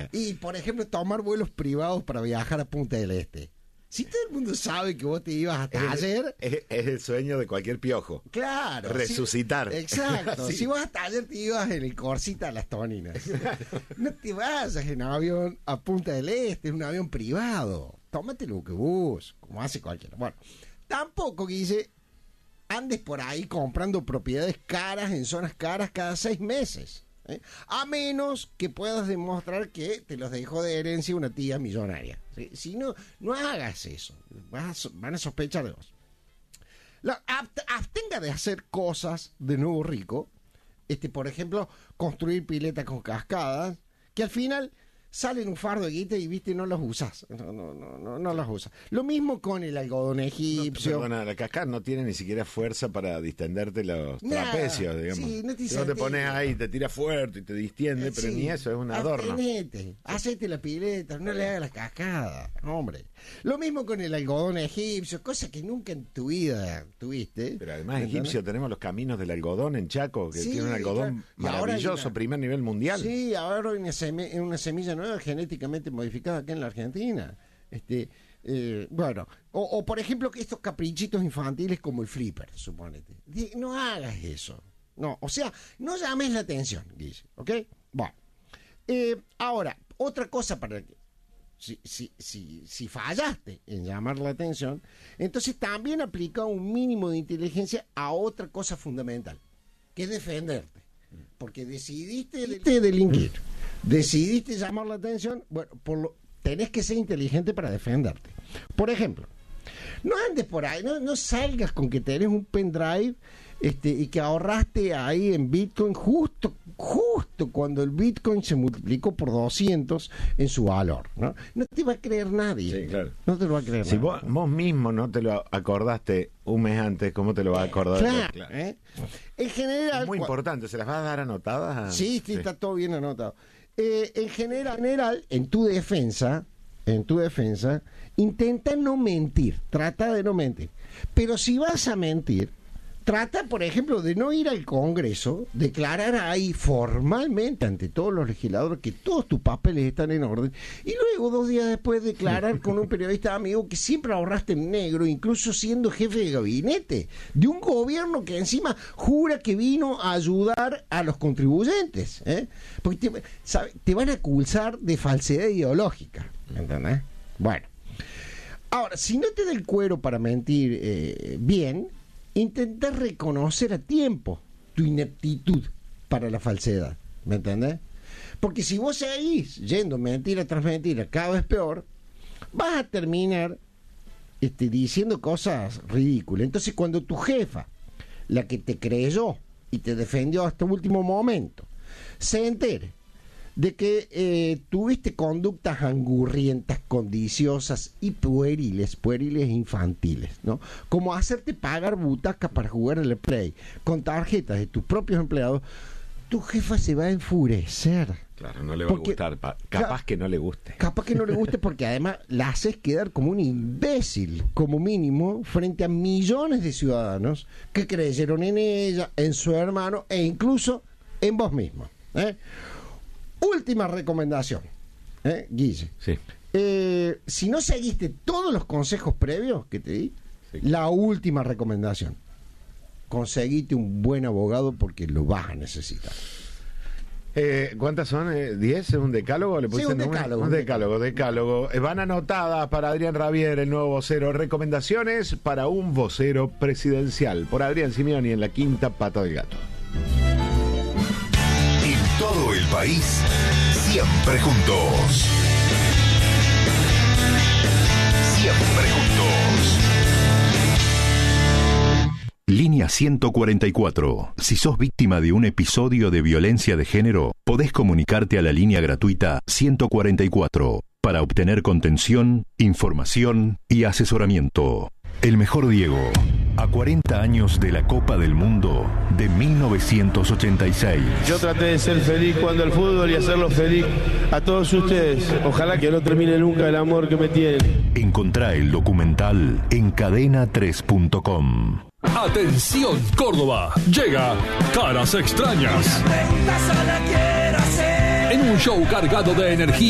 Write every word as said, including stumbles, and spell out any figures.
Y, por ejemplo, tomar vuelos privados para viajar a Punta del Este. Si todo el mundo sabe que vos te ibas hasta es, ayer... Es, es el sueño de cualquier piojo. Claro. Resucitar. Si, exacto. Sí. Si vos hasta ayer te ibas en el Corsita a las Toninas. No te vayas en avión a Punta del Este, es un avión privado. Tómate lo que vos, como hace cualquiera. Bueno, tampoco, Guille, andes por ahí comprando propiedades caras en zonas caras cada seis meses. ¿Eh? A menos que puedas demostrar que te los dejó de herencia una tía millonaria. ¿Sí? Si no, no hagas eso. Vas a, van a sospechar de vos. La, abstenga de hacer cosas de nuevo rico. Este, por ejemplo, construir piletas con cascadas, que al final salen un fardo de guita y viste no los usas. No, no, no, no, no los usas. Lo mismo con el algodón egipcio. No, perdona, la cascada no tiene ni siquiera fuerza para distenderte los Nada, trapecios, digamos. Sí, no te, si no te pones ahí, te tira fuerte y te distiende, eh, pero sí, ni eso, es un adorno. Abstenete, hacete la pileta, no le hagas la cascada, hombre. Lo mismo con el algodón egipcio, cosa que nunca en tu vida tuviste. Pero además egipcio tenemos los caminos del algodón en Chaco, que sí, tiene un algodón claro. maravilloso, una, primer nivel mundial. Sí, ahora hay una, seme, una semilla nueva genéticamente modificada acá en la Argentina. Este, eh, bueno, o, o por ejemplo que estos caprichitos infantiles como el flipper, suponete. No hagas eso. No, o sea, no llames la atención, Guille, ¿ok? Bueno, eh, ahora, otra cosa para que Si, si, si, si fallaste en llamar la atención, entonces también aplica un mínimo de inteligencia a otra cosa fundamental, que es defenderte. Porque decidiste delinquir, decidiste llamar la atención, bueno, por lo, tenés que ser inteligente para defenderte. Por ejemplo, no andes por ahí, no, no salgas con que tenés un pendrive este, y que ahorraste ahí en Bitcoin justo, justo cuando el Bitcoin se multiplicó por doscientos en su valor, ¿no? No te va a creer nadie. Sí, claro. No te lo va a creer si nadie. Vos, vos mismo no te lo acordaste un mes antes, ¿cómo te lo vas a acordar? Claro, claro. ¿eh? En general... Es muy importante, ¿se las vas a dar anotadas? Sí, sí, sí. Está todo bien anotado. Eh, en general, en general, en tu defensa, en tu defensa, intenta no mentir, trata de no mentir. Pero si vas a mentir, trata, por ejemplo, de no ir al Congreso, declarar ahí formalmente ante todos los legisladores que todos tus papeles están en orden, y luego, dos días después, declarar con un periodista amigo que siempre ahorraste en negro, incluso siendo jefe de gabinete de un gobierno que encima jura que vino a ayudar a los contribuyentes, ¿eh? Porque te, sabe, te van a acusar de falsedad ideológica, ¿entendés? Bueno, ahora, si no te da el cuero para mentir eh, bien, intenta reconocer a tiempo tu ineptitud para la falsedad, ¿me entendés? Porque si vos seguís yendo mentira tras mentira, cada vez peor, vas a terminar este, diciendo cosas ridículas. Entonces, cuando tu jefa, la que te creyó y te defendió hasta el último momento, se entere de que eh, tuviste conductas angurrientas, codiciosas y pueriles, pueriles e infantiles, ¿no? Como hacerte pagar butacas para jugar al Play con tarjetas de tus propios empleados, tu jefa se va a enfurecer. Claro, no le va porque, a gustar, pa, capaz ca- que no le guste. Capaz que no le guste porque además la haces quedar como un imbécil, como mínimo, frente a millones de ciudadanos que creyeron en ella, en su hermano e incluso en vos mismo, ¿eh? Última recomendación, ¿eh, Guille? Sí. Eh, si no seguiste todos los consejos previos que te di, sí. La última recomendación: conseguite un buen abogado porque lo vas a necesitar. Eh, ¿Cuántas son? Eh, ¿diez? ¿Es un decálogo? ¿Le sí, un decálogo. Un decálogo, decálogo. Eh, van anotadas para Adrián Rabier, el nuevo vocero. Recomendaciones para un vocero presidencial. Por Adrián Simeoni en la quinta pata del gato. Todo el país, siempre juntos. Siempre juntos. Línea ciento cuarenta y cuatro. Si sos víctima de un episodio de violencia de género, podés comunicarte a la línea gratuita ciento cuarenta y cuatro para obtener contención, información y asesoramiento. El mejor Diego, a cuarenta años de la Copa del Mundo de mil novecientos ochenta y seis. Yo traté de ser feliz jugando al fútbol y hacerlo feliz a todos ustedes. Ojalá que no termine nunca el amor que me tienen. Encontrá el documental en cadena tres punto com. Atención Córdoba, llega Caras Extrañas. En un show cargado de energía